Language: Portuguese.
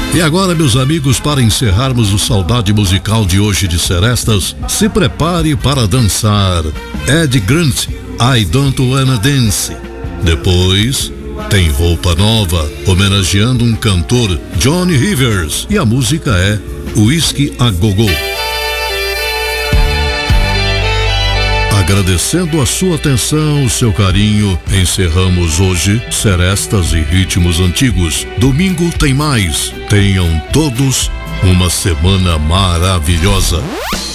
E agora, meus amigos, para encerrarmos o Saudade Musical de hoje de Serestas, se prepare para dançar. Ed Grant, I Don't Wanna Dance. Depois, tem Roupa Nova, homenageando um cantor, Johnny Rivers, e a música é Whisky a Go-Go. Agradecendo a sua atenção, o seu carinho, encerramos hoje Serestas e Ritmos Antigos. Domingo tem mais. Tenham todos uma semana maravilhosa.